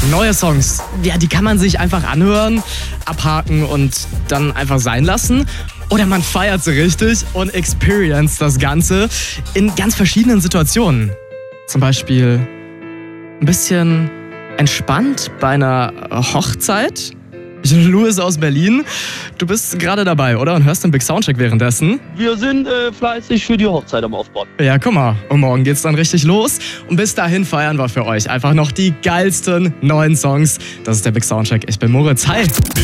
Neue Songs, ja, die kann man sich einfach anhören, abhaken und dann einfach sein lassen. Oder man feiert sie richtig und experience das Ganze in ganz verschiedenen Situationen. Zum Beispiel ein bisschen entspannt bei einer Hochzeit. Louis aus Berlin, du bist gerade dabei, oder? Und hörst den Big Soundcheck währenddessen? Wir sind fleißig für die Hochzeit am Aufbauen. Ja, guck mal. Und morgen geht's dann richtig los. Und bis dahin feiern wir für euch einfach noch die geilsten neuen Songs. Das ist der Big Soundcheck. Ich bin Moritz. Hi.